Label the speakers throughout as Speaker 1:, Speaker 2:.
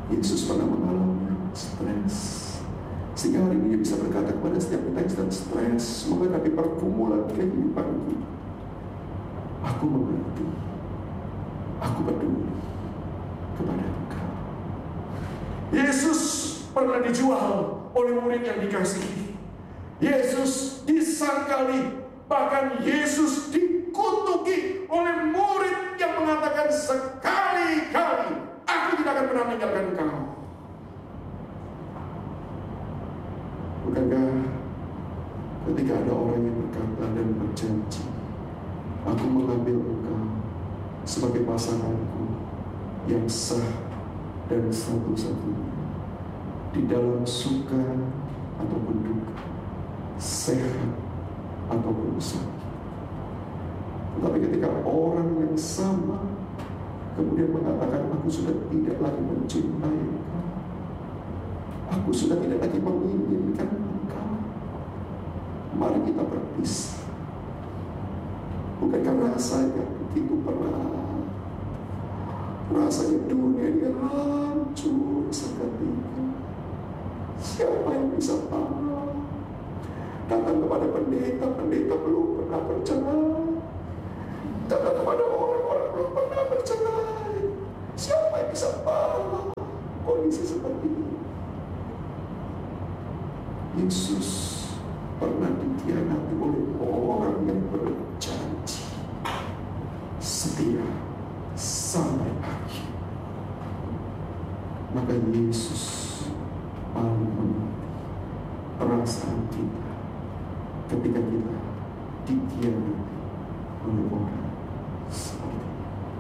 Speaker 1: Yesus pernah mengalami stres, sehingga hari ini dia bisa berkata kepada setiap kita yang sedang stres menghadapi pergumulan kehidupan kita, aku mengerti, aku peduli kepada engkau. Yesus pernah dijual oleh murid yang dikasihi. Yesus disangkali, bahkan Yesus dikutuki oleh murid yang mengatakan sekali-kali, aku tidak akan pernah meninggalkan engkau. Bukankah ketika ada orang yang berkata dan berjanji, aku mengambil engkau sebagai pasanganku yang sah dan satu-satunya, di dalam suka ataupun duka, sehat ataupun sakit. Tetapi ketika orang yang sama kemudian mengatakan, aku sudah tidak lagi mencintai engkau, aku sudah tidak lagi menginginkan engkau, mari kita berpisah. Bukankah rasanya begitu berat? Rasanya dunia ini hancur seketika. Siapa yang bisa tahu? Datang kepada pendeta, pendeta belum pernah bercerai. Datang kepada orang-orang belum pernah bercerai. Siapa yang bisa tahu kondisi seperti ini? Yesus pernah dikhianati oleh orang yang berjanji setia sampai akhir. Maka Yesus paling mengerti perasaan kita ketika kita dikhianati oleh orang seperti ini.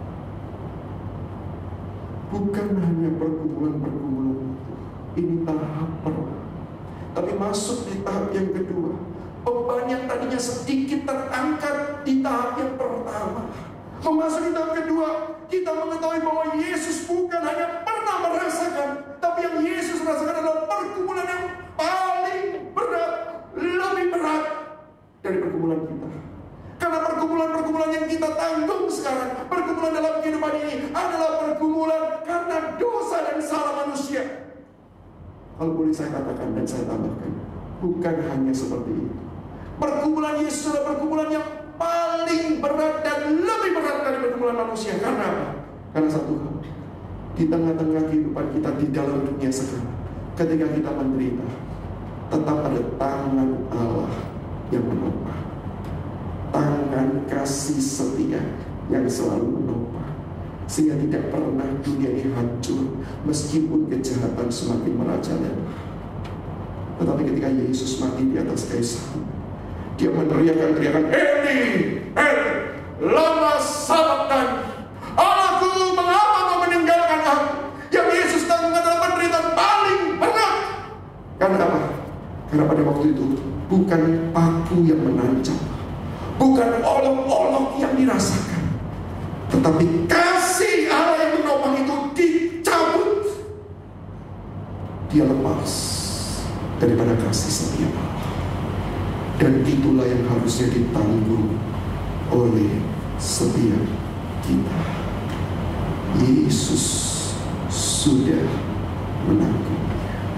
Speaker 1: Bukan hanya pergumulan-pergumulan itu, ini tahap pertama. Tapi masuk di tahap yang kedua. Beban yang tadinya sedikit terangkat di tahap yang pertama. Memasuki tahap kedua, kita mengetahui bahwa Yesus bukan hanya pernah merasakan, tapi yang Yesus rasakan adalah pergumulan yang paling berat, lebih berat dari pergumulan kita. Karena pergumulan-pergumulan yang kita tanggung sekarang, pergumulan dalam kehidupan ini adalah pergumulan karena dosa dan salah manusia. Kalau boleh saya katakan dan saya tambahkan, bukan hanya seperti itu. Pergumulan Yesus adalah pergumulan yang paling berat dan lebih berat dari pergumulan manusia. Karena apa? Karena satu hal, di tengah-tengah kehidupan kita di dalam dunia sekarang, ketika kita menderita, tetap ada tangan Allah yang menopang, tangan kasih setia yang selalu menopang, sehingga tidak pernah dunia ini hancur meskipun kejahatan semakin merajalela. Tetapi ketika Yesus mati di atas kayu salib, dia meneriakkan Eli, Eli, lama sabachthani, Allahku, mengapa kau meninggalkan aku? Yang Yesus tanggung adalah penderitaan paling berat. Karena apa? Karena pada waktu itu bukan paku yang menancap, bukan olok-olok yang dirasakan, tetapi kasih Allah yang menopang itu dicabut. Dia lepas daripada kasih setia Allah. Dan itulah yang harusnya ditanggung oleh setiap kita. Yesus sudah menanggungnya.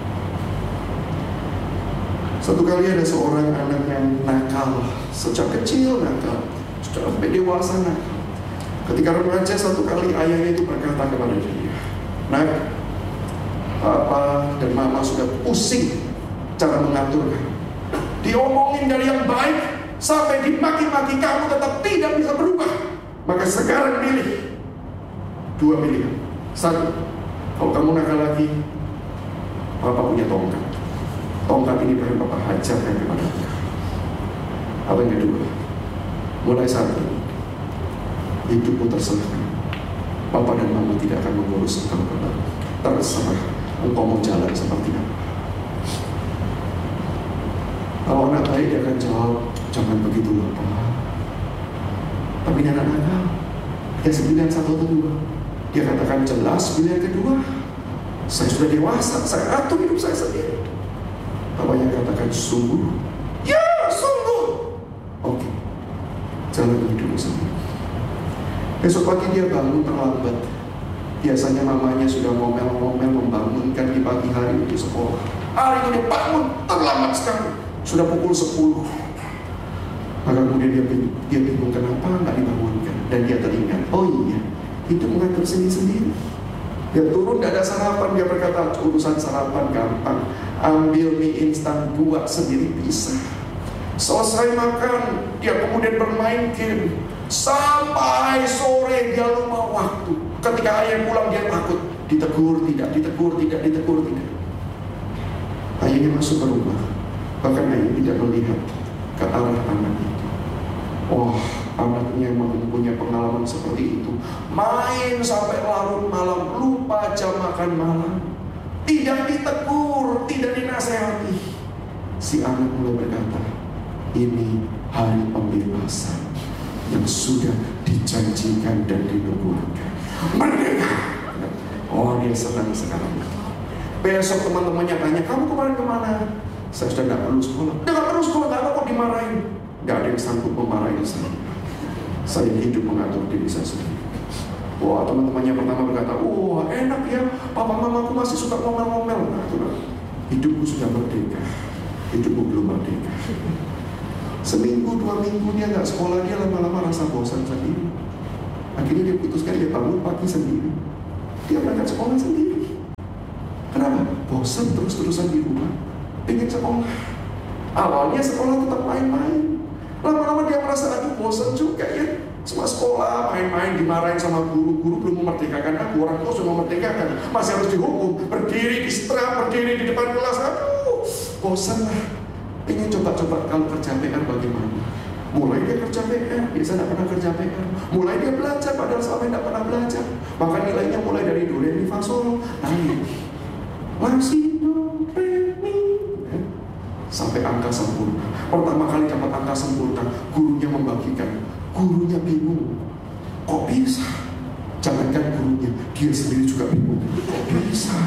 Speaker 1: Satu kali ada seorang anak yang nakal, sejak kecil nakal, sudah sampai dewasa nakal. Ketika remaja, satu kali ayahnya itu berkata kepada dia, "Nak, papa dan mama sudah pusing cara mengatur kamu. Diomongin dari yang baik sampai dimaki-maki, kamu tetap tidak bisa berubah. Maka sekarang pilih dua pilihan. Satu, kalau kamu nakal lagi, papa punya tongkat. Tongkat ini pengen papa hajarkan kepada engkau. Atau yang kedua, mulai saat ini hidupmu terserahkan. Papa dan mama tidak akan mengurus engkau kembali. Terserah engkau mau jalan seperti apa." Kalau anak baik dia akan jawab, "Jangan begitu loh, Pak." Tapi ini anak nakal, dia pilihan satu atau dua. Dia katakan, "Jelas pilihan kedua. Saya sudah dewasa, saya atur hidup saya sendiri." Bapaknya katakan, "Sungguh?" "Ya, sungguh." "Oke, jalan hidupmu sendiri." Besok pagi dia bangun terlambat. Biasanya mamanya sudah ngomel-ngomel membangunkan di pagi hari untuk sekolah. Hari ini bangun terlambat sekali, sudah pukul 10. Maka kemudian dia bingung kenapa nggak dibangunkan. Dan dia teringat, oh iya, itu mengatur sendiri-sendiri. Dia turun, tidak ada sarapan. Dia berkata, urusan sarapan gampang, ambil mie instan, buat sendiri bisa. Selesai makan, dia kemudian bermain game sampai sore. Dia lupa waktu. Ketika ayah pulang, dia takut, ditegur tidak. Ayahnya masuk ke rumah, bahkan ayah tidak melihat ke arah anak itu. Oh, anaknya mempunyai pengalaman seperti itu. Main sampai larut malam, lupa jam makan malam. Tidak ditegur, tidak dinasehati. Si anak mulai berkata, ini hari pembebasan yang sudah dijanjikan dan dinubuatkan. Merdeka. Oh, dia senang sekarang. Besok teman-temannya tanya, kamu kemana? Saya sudah tidak perlu sekolah. Tidak perlu sekolah, tidak kok dimarahin. Tidak ada yang sanggup memarahin saya. Saya hidup mengatur diri saya sendiri. Wah, teman-temannya pertama berkata, wah enak ya, papa mamaku masih suka ngomel-ngomel. Nah, itulah. Hidupku sudah merdeka. Hidupku belum merdeka. Seminggu, 2 minggu dia nggak sekolah, dia lama-lama rasa bosan sendiri. Akhirnya dia putuskan dia bangun pagi sendiri. Dia berangkat sekolah sendiri. Kenapa? Bosan terus-terusan di rumah, pengen sekolah. Awalnya sekolah tetap main-main. Lama-lama dia merasa, aduh bosan juga ya. Semua sekolah, main-main, dimarahin sama guru. Guru belum memerdekakan aku, orang tua sudah memerdekakan. Masih harus dihukum, berdiri di setrap, berdiri di depan kelas. Aduh, bosan lah. Pengen coba-coba kalau kerja PR bagaimana. Mulai dia kerja PR, biasa tidak pernah kerja PR. Mulai dia belajar, padahal selama tidak pernah belajar. Maka nilainya mulai dari do, re, mi, fa, sol, naik. Masih do, re, mi, sampai angka sempurna. Pertama kali dapat angka sempurna, gurunya membagikan. Gurunya bingung, kok bisa? Jangankan gurunya, dia sendiri juga bingung, kok bisa?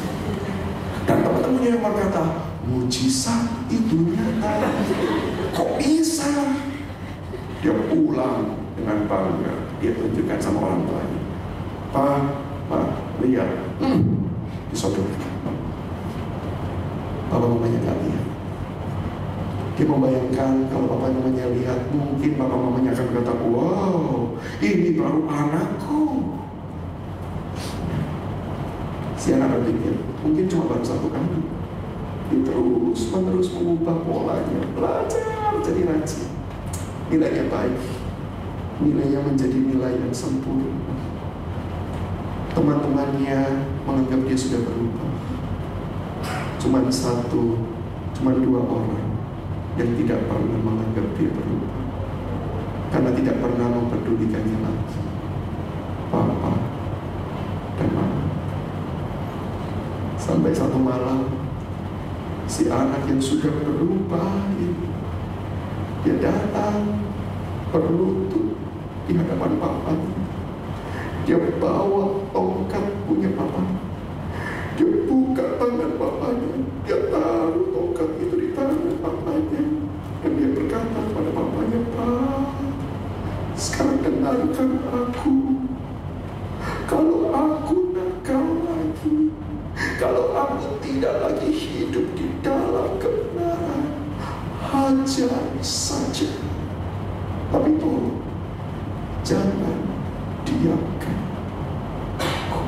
Speaker 1: Dan teman-temannya yang berkata, mujizat itu nyata. Kok bisa? Dia pulang dengan bangga. Dia tunjukkan sama orang tuanya. Pak, lihat. Disodorkan. Papa mamanya gak lihat. Dia membayangkan kalau papa mamanya lihat, mungkin papa mamanya akan berkata, wow, ini baru anakku. Si anak berpikir, mungkin cuma baru 1 kali. Dia terus-menerus mengubah polanya, belajar jadi rajin. Nilainya baik, nilainya menjadi nilai yang sempurna. Teman-temannya menganggap dia sudah berubah. Cuma 2 orang yang tidak pernah menganggap dia berubah, karena tidak pernah mempedulikannya lagi. Papa dan mama. Sampai satu malam, si anak yang sudah berubah ini, dia datang berlutut di hadapan papanya. Dia bawa tongkat punya papanya. Dia buka tangan papanya. Dia taruh tongkat itu di tangan papanya. Dan dia berkata kepada papanya, Pak, sekarang dengarkan aku. Kalau aku nakal lagi, kalau aku tidak lagi hidup di dalam kebenaran, hajar saja. Tapi tolong, jangan diamkan aku.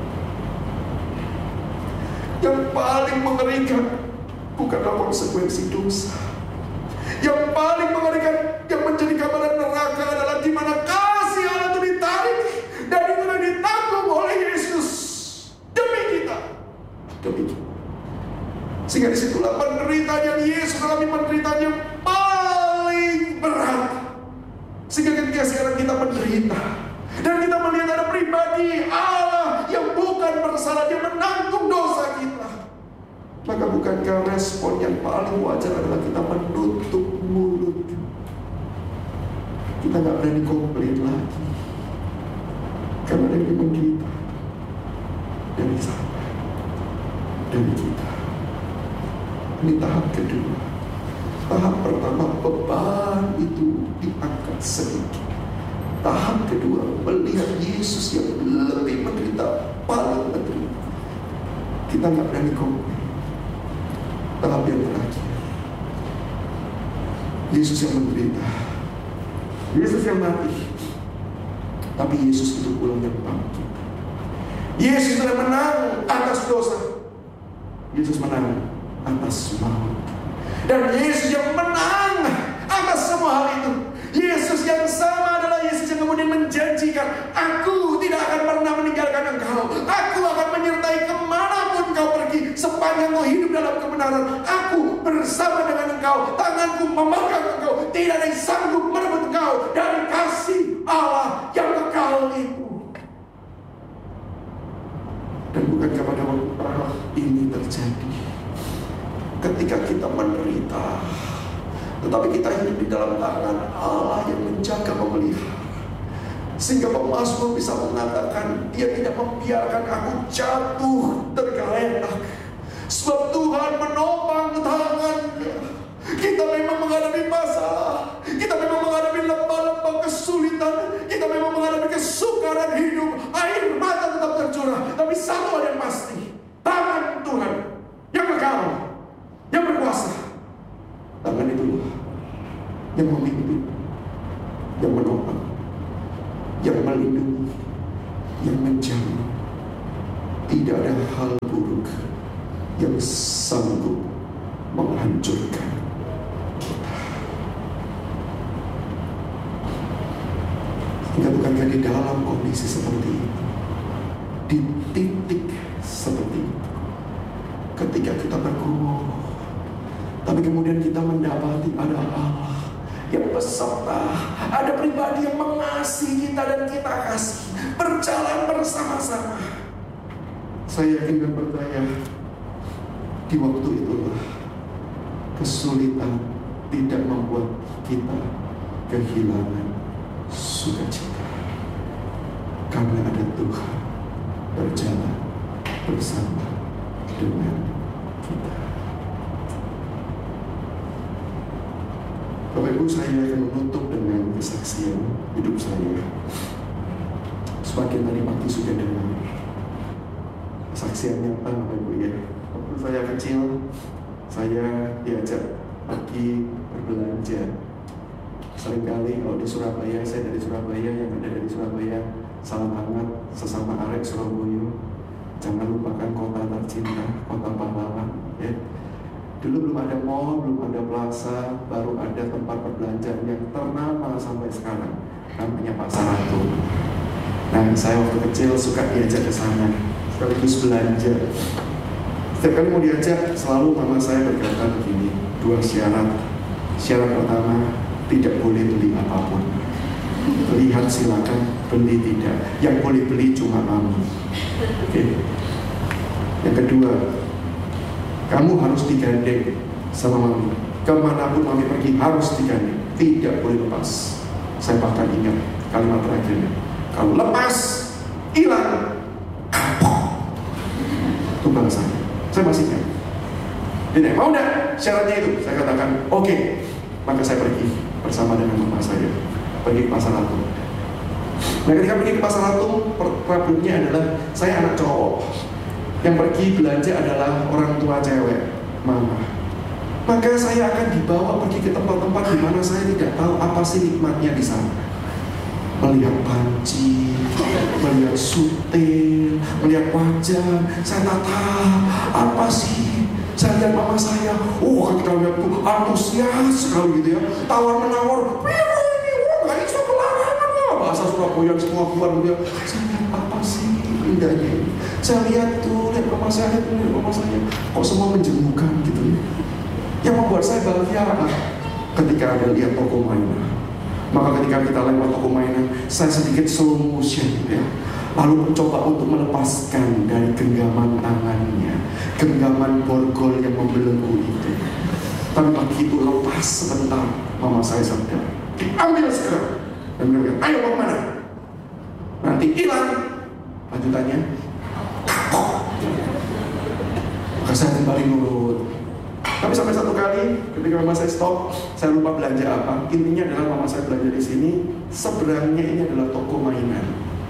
Speaker 1: Yang paling mengerikan bukanlah konsekuensi dosa. Yang paling mengerikan, yang menjadi gambaran neraka adalah di mana kasih Allah itu ditarik dan itu ditanggung oleh Yesus demi kita. Demi kita. Sehingga disitulah penderitaan Yesus alami, penderitaan yang paling berat. Sehingga ketika sekarang kita menderita dan kita melihat ada pribadi Allah yang bukan bersalah, dia menanggung dosa kita, maka bukankah respon yang paling wajar adalah kita menutup mulut? Kita gak berani komplain lagi, karena ada yang menderita dari sana, dari kita. Ini tahap kedua. Tahap pertama, beban itu diangkat sedikit. Tahap kedua, melihat Yesus yang lebih menderita, paling menderita. Kita nggak berani komen. Tahap yang terakhir, Yesus yang menderita, Yesus yang mati, tapi Yesus itu pulang yang bangkit. Yesus sudah menang atas dosa, Yesus menang atas maut, dan Yesus yang menang atas semua hal itu. Yesus yang sama adalah Yesus yang kemudian menjanjikan, aku tidak akan pernah meninggalkan engkau, aku akan menyertai kemanapun kau pergi, sepanjang kau hidup dalam kebenaran. Aku bersama dengan engkau, tanganku memegang engkau, tidak ada yang sanggup merebut engkau dari kasih Allah yang kekal itu. Dan bukankah pada waktu ini terjadi, ketika kita menderita, tetapi kita hidup di dalam tangan Allah yang menjaga, memelihara, sehingga pemazmur bisa mengatakan, Dia tidak membiarkan aku jatuh tergeletak, sebab Tuhan menopang tangannya. Kita memang menghadapi masalah, kita memang menghadapi lembah-lembah kesulitan, kita memang menghadapi kesukaran hidup, air mata tetap tercurah, tapi satu hal yang pasti, tangan Tuhan yang kekal, yang berkuasa. Tangan itulah yang memimpin, yang menopang, yang melindungi, yang menjaga. Tidak ada hal buruk yang sanggup menghancurkan kita. Sehingga bukankah di dalam kondisi seperti itu, di titik seperti itu, ketika kita bergumul, tapi kemudian kita mendapati ada Allah yang beserta, ada pribadi yang mengasihi kita dan kita kasih, berjalan bersama-sama. Saya yakin dan percaya, di waktu itulah kesulitan tidak membuat kita kehilangan sukacita, karena ada Tuhan berjalan bersama dengan kita. Bapak Ibu, saya akan menutup dengan kesaksian hidup saya. Sebagian tadi pagi sudah dengar kesaksian nyata, Bapak Ibu ya. Waktu saya kecil, saya diajak pergi berbelanja. Seringkali kalau di Surabaya, saya dari Surabaya, yang ada dari Surabaya, salam hangat sesama arek Surabaya. Jangan lupakan kota tercinta, kota pahlawan ya. Dulu belum ada mall, belum ada plaza, baru ada tempat perbelanjaan yang ternama sampai sekarang, namanya Pasar Ratu. Nah, saya waktu kecil suka diajak ke sana, sekaligus belanja. Setiap kali mau diajak, selalu mama saya berkata begini, 2 syarat. Syarat pertama, tidak boleh beli apapun. Lihat silakan, beli tidak. Yang boleh beli cuma mami. Oke. Yang kedua, kamu harus digandeng sama mami. Kemanapun mami pergi harus digandeng, tidak boleh lepas. Saya bahkan ingat kalimat terakhirnya, kalau lepas, hilang, kapok. Itu bahasanya. Saya masih ingat. Dia mau enggak syaratnya itu? Saya katakan oke. Maka saya pergi bersama dengan mama saya, pergi ke Pasar Ratu. Nah, ketika pergi ke Pasar Ratu, problemnya adalah saya anak cowok. Yang pergi belanja adalah orang tua cewek, mama. Maka saya akan dibawa pergi ke tempat-tempat di mana saya tidak tahu apa sih nikmatnya di sana. Melihat panci, melihat sutil, melihat wajah, saya tak tahu apa sih. Saya lihat mama saya, ketika lihat tuh antusias sekali gitu ya, tawar menawar, ini, nggak iso kelarangan lah, bahasa Surabaya semua keluar gitu ya. Saya lihat apa sih indahnya. Saya lihat lihat mama saya, kok semua menjemukan gitu ya. Yang membuat saya bahagia apa? Ketika ada lihat toko mainan. Maka ketika kita lewat toko mainan, saya sedikit slow motion gitu ya, lalu mencoba untuk melepaskan dari genggaman tangannya, genggaman borgol yang membelenggu itu. Tapi begitu lepas sebentar, mama saya sadar, ambil segera dan bilang, ayo mau kemana? Nanti hilang. Lanjutannya, maka saya kembali nurut. Tapi sampai satu kali ketika mama saya stop, saya lupa belanja apa. Intinya adalah mama saya belanja di sini, seberangnya ini adalah toko mainan.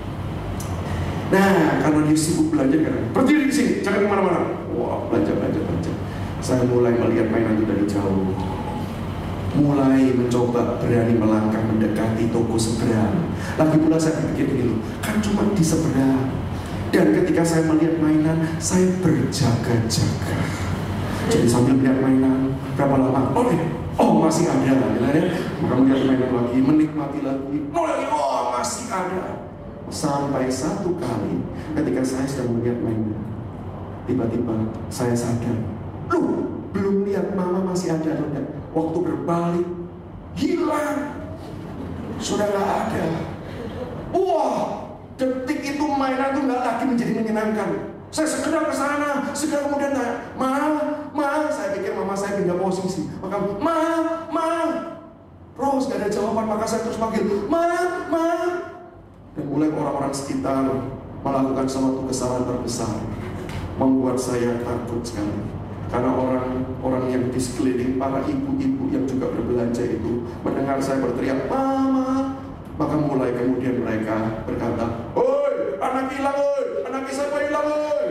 Speaker 1: Nah, karena dia sibuk belanja kan, berdiri di sini, jangan kemana-mana. Wah, belanja. Saya mulai melihat mainan itu dari jauh. Mulai mencoba berani melangkah mendekati toko seberang. Lagi pula saya pikir gitu, kan cuma di seberang. Dan ketika saya melihat mainan, saya berjaga-jaga. Jadi sambil melihat mainan, berapa lama? Oh masih ada, ya. Maka melihat mainan lagi, menikmati lagi, oh masih ada. Sampai satu kali, ketika saya sedang melihat mainan, tiba-tiba saya sadar, belum lihat mama masih ada atau tidak. Waktu berbalik, hilang, sudah nggak ada. Wah, detik itu mainan itu nggak lagi menjadi menyenangkan. Saya segera ke sana, segera kemudian tanya, Ma, saya pikir mama saya pindah posisi. Maka, Ma, terus gak ada jawaban, maka saya terus panggil, Ma. Dan mulai orang-orang sekitar melakukan suatu kesalahan terbesar, membuat saya takut sekali. Karena orang-orang yang di sekeliling, para ibu-ibu yang juga berbelanja itu, mendengar saya berteriak, Mama, maka mulai kemudian mereka berkata, "Oi, anak hilang, oi, anak siapa hilang, oi."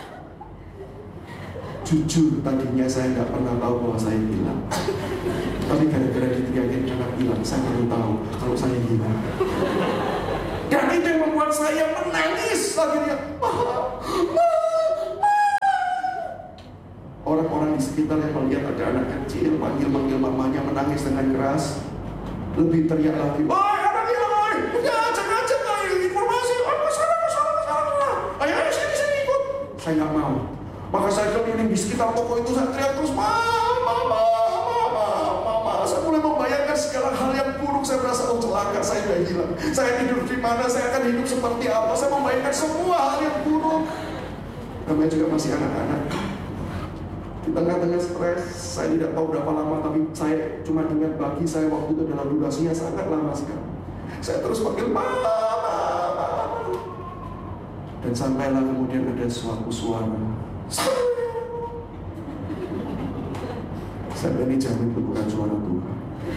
Speaker 1: Jujur, tadinya saya nggak pernah tahu bahwa saya hilang. Tapi gara-gara diteriakin anak hilang, saya baru tahu kalau saya hilang. Dan itu yang membuat saya menangis akhirnya. Orang-orang di sekitar yang melihat ada anak kecil manggil-manggil mamanya menangis dengan keras, lebih teriak lagi, "Oi, anak hilang, oi! Udah, jangan informasi, kesana. Ayo, sini ikut." Saya nggak mau. Maka saya keliling di sekitar toko itu, saya teriak terus, Mama. Saya mulai membayangkan segala hal yang buruk. Saya merasa, celaka, saya sudah hilang. Saya tidur di mana, saya akan hidup seperti apa. Saya membayangkan semua hal yang buruk. Namanya juga masih anak-anak. Di tengah-tengah stres, saya tidak tahu berapa lama, tapi saya cuma ingat bagi saya waktu itu adalah durasinya sangat lama sekali. Saya terus panggil, Mama. Dan sampailah kemudian ada suatu suara. Saya berani jamin itu bukan suara Tuhan.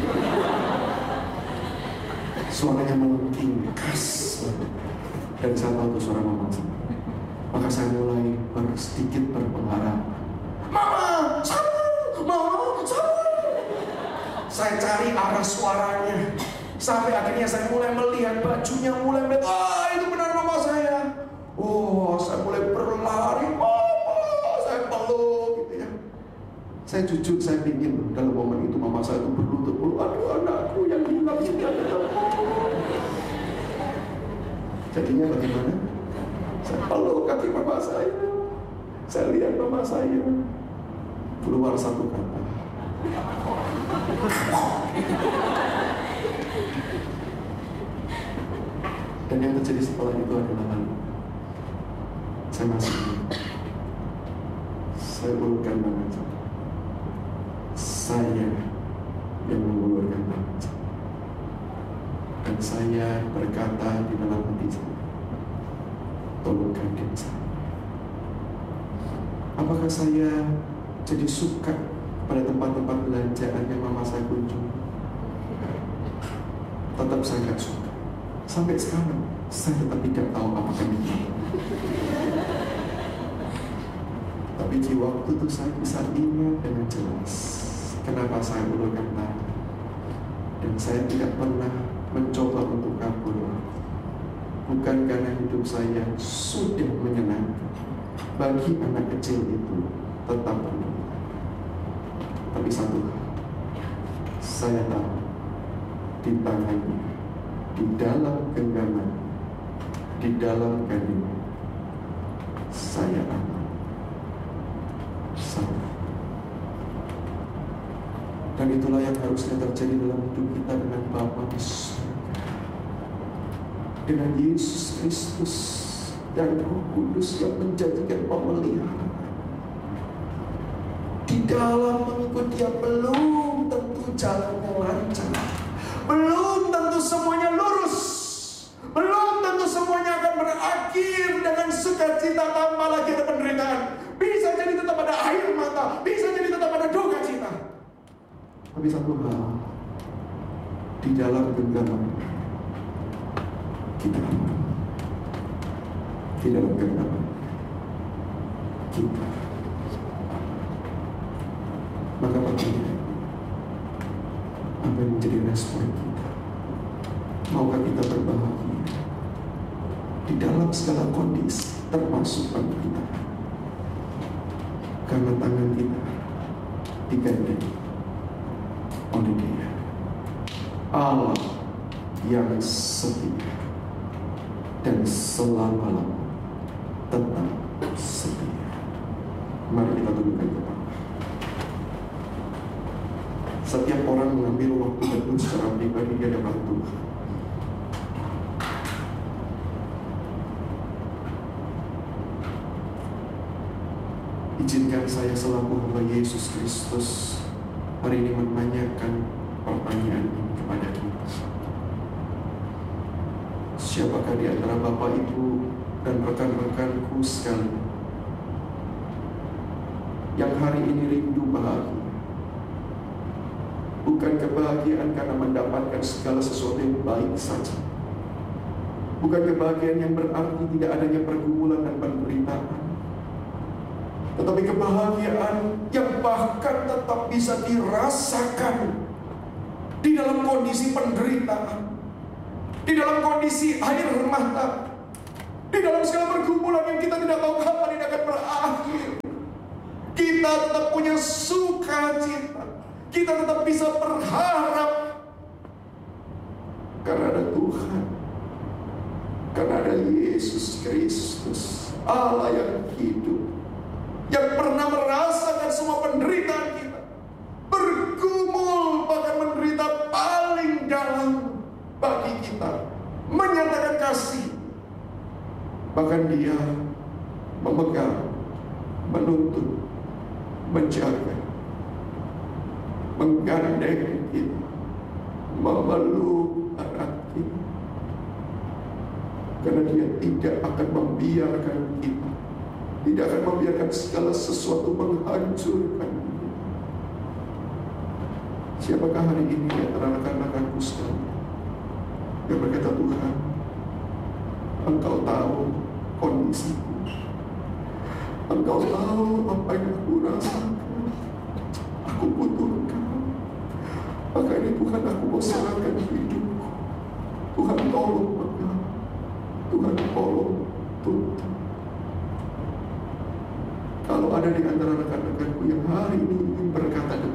Speaker 1: Suaranya melengking, khas. Dan saya tahu itu suara mama saya. Maka saya mulai sedikit berpengharapan. Mama, sabar. Saya cari arah suaranya. Sampai akhirnya saya mulai melihat bajunya, mulai melihat, itu benar mama saya. Saya mulai berlari, saya peluk gitu ya. Saya jujur, saya ingin dalam momen itu mama saya itu berlutut, aduh anakku yang hilang sini ada. Jadinya bagaimana? Saya peluk kaki mama saya. Saya lihat mama saya. Keluar satu kata. Dan yang terjadi setelah itu adalah lalu. Saya masih ingat. Saya ulurkan tangan saya yang mengulurkan tangan saya. Dan saya berkata di dalam hati saya, tolong kaget saya. Apakah saya jadi suka pada tempat-tempat belanjaan yang mama saya kunjungi? Tetap saya gak suka. Sampai sekarang saya tetap tidak tahu apakah itu. Tapi di waktu itu saya bisa ingat dengan jelas kenapa saya ulurkan tangan. Dan saya tidak pernah mencoba untuk kabur. Bukan karena hidup saya sudah menyenangkan. Bagi anak kecil itu tetap penuh. Tapi satu hal, saya tahu di tangannya, di dalam genggaman, di dalam kandungan, saya aman. Dan itulah yang harusnya terjadi dalam hidup kita dengan Bapa di surga, dengan Yesus Kristus dan Roh Kudus yang menjadikan pemelihara. Di dalam mengikut Dia belum tentu jalannya lancar, belum tentu semuanya lurus, belum tentu semuanya akan berakhir dengan sukacita tanpa lagi ada penderitaan. Bisa jadi tetap ada air mata, bisa jadi tetap ada duka Tapi satu hal, di dalam genggaman kita aman. Di dalam genggaman kita aman. Maka pertanyaan, apa yang menjadi respon kita? Maukah kita berbahagia di dalam segala kondisi, termasuk penderitaan? Karena tangan kita digandeng oleh Dia, Allah yang setia dan selama-lamanya tetap setia. Mari kita tundukkan kepala. Setiap orang mengambil waktu tentu secara pribadi di hadapan Tuhan. Izinkan saya selaku hamba Yesus Kristus hari ini menanyakan pertanyaan ini kepada kita. Siapakah di antara Bapak, Ibu, dan rekan-rekanku sekalian yang hari ini rindu bahagia? Bukan kebahagiaan karena mendapatkan segala sesuatu yang baik saja. Bukan kebahagiaan yang berarti tidak adanya pergumulan dan penderitaan. Tetapi kebahagiaan yang bahkan tetap bisa dirasakan di dalam kondisi penderitaan, di dalam kondisi air mata, di dalam segala pergumulan yang kita tidak tahu kapan ini akan berakhir. Kita tetap punya sukacita, kita tetap bisa berharap karena ada Tuhan, karena ada Yesus Kristus, Allah yang hidup, yang pernah merasakan semua penderitaan kita, bergumul bahkan menderita paling dalam bagi kita, menyatakan kasih. Bahkan Dia memegang, menuntun, menjaga, menggandeng kita, memeluk erat kita, karena Dia tidak akan membiarkan kita, tidak akan membiarkan segala sesuatu menghancurkan kita. Siapakah hari ini di antara rekan-rekanku sekalian yang berkata, Tuhan, Engkau tahu kondisiku, Engkau tahu apa yang aku rasakan, aku butuh Engkau. Maka ini Tuhan, aku mau serahkan hidupku. Tuhan tolong pegang, Tuhan tolong tuntun. Kalau ada di antara rekan-rekanku yang hari ini ingin berkata